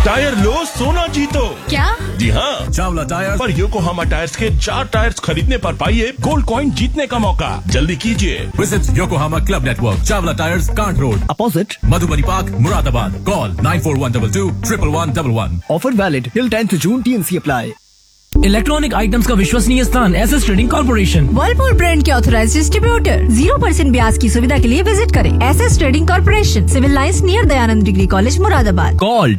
Tyre लो सोना जीतो। क्या? जी हाँ, चावला टायर पर योकोहामा टायर्स के 4 टायर्स खरीदने पर पाइए गोल्ड कॉइन जीतने का मौका। जल्दी कीजिए। Visit Yokohama club network, Chawla tyres, can't road, opposite Madhubani park, Moradabad. Call 9412 11111। Offer valid till 10th June, TNC apply. Electronic items का विश्वसनीय स्थान SS trading corporation. Whirlpool brand के ऑथराइज्ड डिस्ट्रीब्यूटर। 0% ब्याज की सुविधा के लिए विजिट करें SS trading corporation, civil lines near Dayanand degree college, Moradabad. Call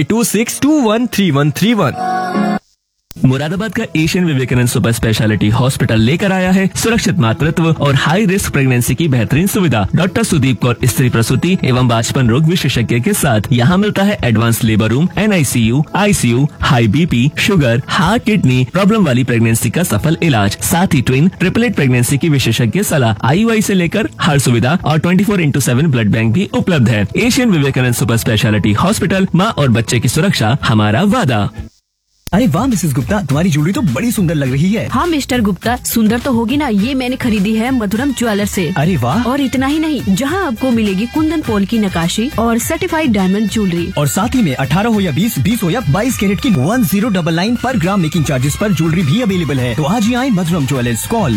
8826213131। Moradabad का Asian Vivekananda super speciality hospital लेकर आया है सुरक्षित मातृत्व और हाई रिस्क प्रेगनेंसी की बेहतरीन सुविधा। डॉक्टर सुदीप कौर स्त्री प्रसूति एवं बाजपन रोग विशेषज्ञ के साथ यहाँ मिलता है advance labour room, NICU, ICU, high BP, sugar, heart, kidney problem वाली प्रेगनेंसी का सफल इलाज, साथ ही ट्विन, ट्रिपलेट प्रेगनेंसी की विशेषज्ञ सलाह, IUI से लेकर हर सुविधा और 24/7 ब्लड बैंक भी उपलब्ध है। Asian Vivekananda super speciality hospital, माँ और बच्चे की सुरक्षा हमारा वादा। अरे वाह मिसेस गुप्ता, तुम्हारी ज्वेलरी तो बड़ी सुंदर लग रही है। हाँ मिस्टर गुप्ता, सुंदर तो होगी ना, ये मैंने खरीदी है मधुरम ज्वेलर से। अरे वाह। और इतना ही नहीं, जहाँ आपको मिलेगी कुंदन पोल की नक्काशी और सर्टिफाइड डायमंड ज्वेलरी। और साथ ही में 18 हो या 20 हो या 22 कैरेट की 1099 पर ग्राम मेकिंग चार्जेस पर ज्वेलरी भी अवेलेबल है। तो आज ही आए मधुरम ज्वेलर्स। कॉल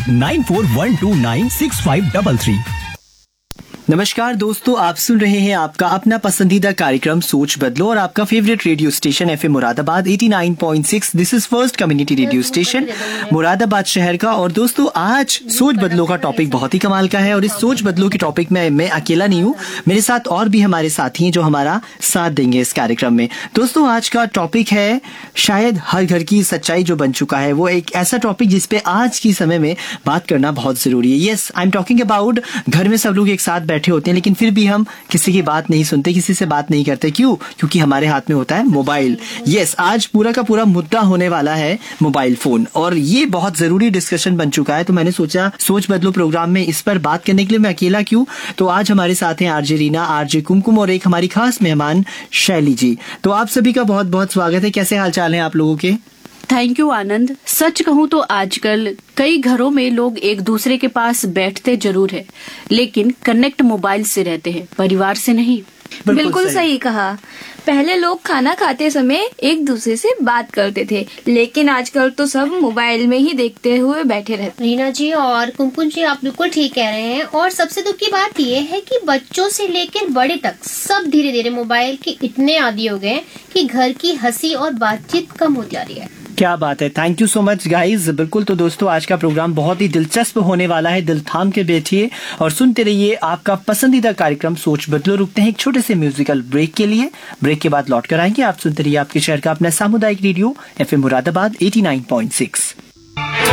9412965533। नमस्कार दोस्तों, आप सुन रहे हैं आपका अपना पसंदीदा कार्यक्रम सोच बदलो और आपका favourite radio station FM Moradabad 89.6। This is first community radio station Moradabad शहर का। और दोस्तों, आज सोच बदलो का टॉपिक बहुत ही कमाल का है और इस सोच बदलो के टॉपिक में मैं अकेला नहीं हूँ, मेरे साथ और भी हमारे साथी हैं जो हमारा साथ देंगे इस कार्यक्रम में। दोस्तों, आज का टॉपिक है शायद हर घर की सच्चाई जो बन चुका है, वो एक ऐसा टॉपिक जिसपे आज की समय में बात करना बहुत जरूरी है। Yes, I am talking about घर में सब लोग एक साथ बैठे होते हैं लेकिन फिर भी हम किसी की बात नहीं सुनते, किसी से बात नहीं करते। क्यों? क्योंकि हमारे हाथ में होता है मोबाइल। यस, आज पूरा का पूरा मुद्दा होने वाला है मोबाइल फोन और ये बहुत जरूरी डिस्कशन बन चुका है। तो मैंने सोचा सोच बदलो प्रोग्राम में इस पर बात करने के लिए मैं अकेला क्यों, तो आज हमारे साथ हैं आरजे रीना, आरजे कुमकुम और एक हमारी खास मेहमान शैली जी। तो आप सभी का बहुत बहुत स्वागत है। कैसे हाल चाल है आप लोगों के? थैंक यू आनंद। सच कहूँ तो आजकल कई घरों में लोग एक दूसरे के पास बैठते जरूर है, लेकिन कनेक्ट मोबाइल से रहते हैं, परिवार से नहीं। बिल्कुल सही कहा। पहले लोग खाना खाते समय एक दूसरे से बात करते थे, लेकिन आजकल तो सब मोबाइल में ही देखते हुए बैठे रहते। रीना जी और कुमकुम जी, आप बिल्कुल ठीक कह रहे हैं। और सबसे दुख की बात ये है कि बच्चों से लेकर बड़े तक सब धीरे धीरे मोबाइल के इतने आदी हो गए कि घर की हंसी और बातचीत कम होती जा रही है। क्या बात है, thank you so much guys. बिल्कुल, तो दोस्तों आज का प्रोग्राम बहुत ही दिलचस्प होने वाला है। दिल थाम के बैठिए और सुनते रहिए आपका पसंदीदा कार्यक्रम सोच बदलो। रुकते हैं एक छोटे से म्यूजिकल ब्रेक के लिए, ब्रेक के बाद लौट कर आएंगे। आप सुनते रहिए आपके शहर का अपना सामुदायिक रेडियो FM मुरादाबाद 89.6।